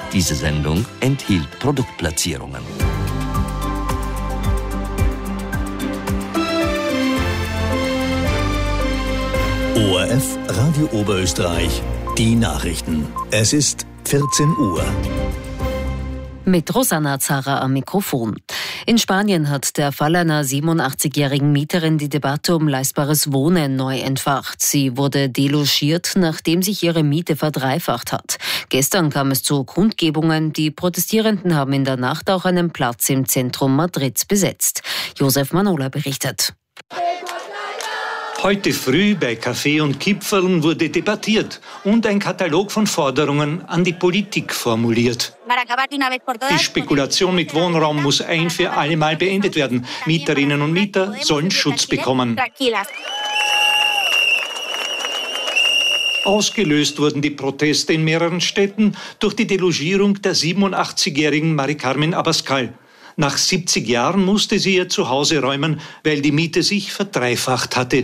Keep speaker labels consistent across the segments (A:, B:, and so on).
A: Diese Sendung enthielt Produktplatzierungen.
B: ORF Radio Oberösterreich, die Nachrichten. Es ist 14 Uhr.
C: Mit Rosanna Zara am Mikrofon. In Spanien hat der Fall einer 87-jährigen Mieterin die Debatte um leistbares Wohnen neu entfacht. Sie wurde delogiert, nachdem sich ihre Miete verdreifacht hat. Gestern kam es zu Kundgebungen. Die Protestierenden haben in der Nacht auch einen Platz im Zentrum Madrids besetzt. Josef Manola berichtet.
D: Heute früh bei Kaffee und Kipferln wurde debattiert und ein Katalog von Forderungen an die Politik formuliert. Die Spekulation mit Wohnraum muss ein für alle Mal beendet werden. Mieterinnen und Mieter sollen Schutz bekommen. Ausgelöst wurden die Proteste in mehreren Städten durch die Delogierung der 87-jährigen Mari Carmen Abascal. Nach 70 Jahren musste sie ihr Zuhause räumen, weil die Miete sich verdreifacht hatte.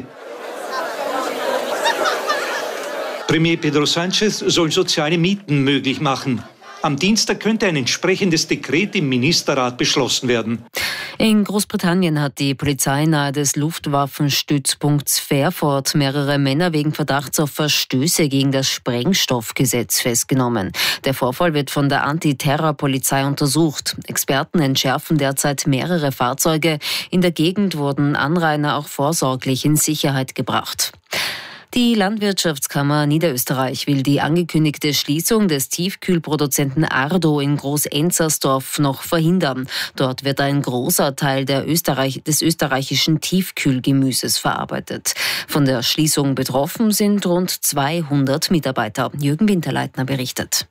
D: Premier Pedro Sánchez soll soziale Mieten möglich machen. Am Dienstag könnte ein entsprechendes Dekret im Ministerrat beschlossen werden.
C: In Großbritannien hat die Polizei nahe des Luftwaffenstützpunkts Fairford mehrere Männer wegen Verdachts auf Verstöße gegen das Sprengstoffgesetz festgenommen. Der Vorfall wird von der Antiterrorpolizei untersucht. Experten entschärfen derzeit mehrere Fahrzeuge. In der Gegend wurden Anrainer auch vorsorglich in Sicherheit gebracht. Die Landwirtschaftskammer Niederösterreich will die angekündigte Schließung des Tiefkühlproduzenten Ardo in Groß-Enzersdorf noch verhindern. Dort wird ein großer Teil des österreichischen Tiefkühlgemüses verarbeitet. Von der Schließung betroffen sind rund 200 Mitarbeiter. Jürgen Winterleitner berichtet.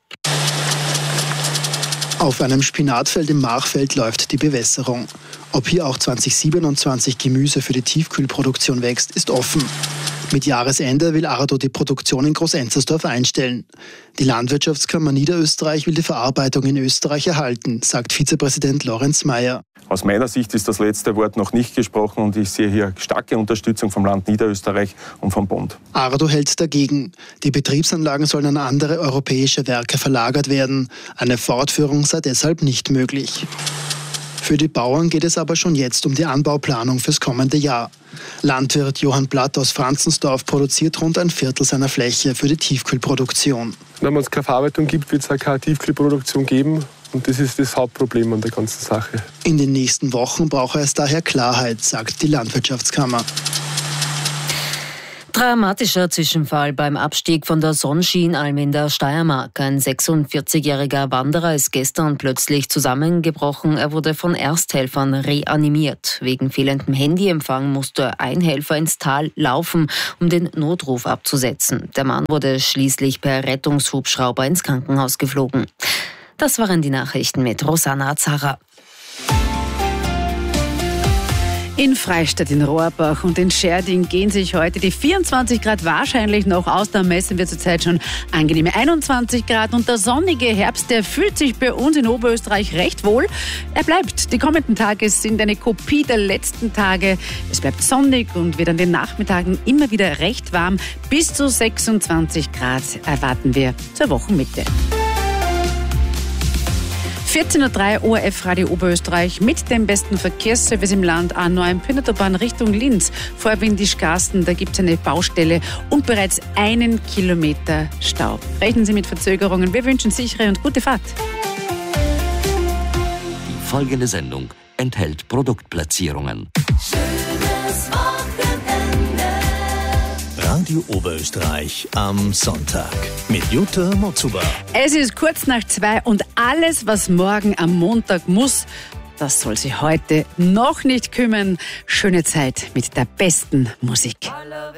E: Auf einem Spinatfeld im Machfeld läuft die Bewässerung. Ob hier auch 2027 Gemüse für die Tiefkühlproduktion wächst, ist offen. Mit Jahresende will Ardo die Produktion in Groß-Enzersdorf einstellen. Die Landwirtschaftskammer Niederösterreich will die Verarbeitung in Österreich erhalten, sagt Vizepräsident Lorenz Mayer.
F: Aus meiner Sicht ist das letzte Wort noch nicht gesprochen und ich sehe hier starke Unterstützung vom Land Niederösterreich und vom Bund.
E: Ardo hält dagegen. Die Betriebsanlagen sollen an andere europäische Werke verlagert werden. Eine Fortführung sei deshalb nicht möglich. Für die Bauern geht es aber schon jetzt um die Anbauplanung fürs kommende Jahr. Landwirt Johann Blatt aus Franzensdorf produziert rund ein Viertel seiner Fläche für die Tiefkühlproduktion.
G: Wenn es keine Verarbeitung gibt, wird es auch keine Tiefkühlproduktion geben. Und das ist das Hauptproblem an der ganzen Sache.
E: In den nächsten Wochen brauche es daher Klarheit, sagt die Landwirtschaftskammer.
C: Dramatischer Zwischenfall beim Abstieg von der Sonnschien-Alm in der Steiermark. Ein 46-jähriger Wanderer ist gestern plötzlich zusammengebrochen. Er wurde von Ersthelfern reanimiert. Wegen fehlendem Handyempfang musste ein Helfer ins Tal laufen, um den Notruf abzusetzen. Der Mann wurde schließlich per Rettungshubschrauber ins Krankenhaus geflogen. Das waren die Nachrichten mit Rosanna Zara.
H: In Freistadt, in Rohrbach und in Scherding gehen sich heute die 24 Grad wahrscheinlich noch aus. Da messen wir zurzeit schon angenehme 21 Grad. Und der sonnige Herbst, der fühlt sich bei uns in Oberösterreich recht wohl. Er bleibt. Die kommenden Tage sind eine Kopie der letzten Tage. Es bleibt sonnig und wird an den Nachmittagen immer wieder recht warm. Bis zu 26 Grad erwarten wir zur Wochenmitte. 14.03 Uhr ORF Radio Oberösterreich mit dem besten Verkehrsservice im Land. A9 Pünnerterbahn Richtung Linz. Vor Windischgarsten, da gibt es eine Baustelle und bereits 1 Kilometer Stau. Rechnen Sie mit Verzögerungen. Wir wünschen sichere und gute Fahrt.
A: Die folgende Sendung enthält Produktplatzierungen.
B: Schönes Wochenende. Radio Oberösterreich am Sonntag mit Jutta Motzuba.
H: Es ist kurz nach 2 und alles, was morgen am Montag muss, das soll Sie heute noch nicht kümmern. Schöne Zeit mit der besten Musik.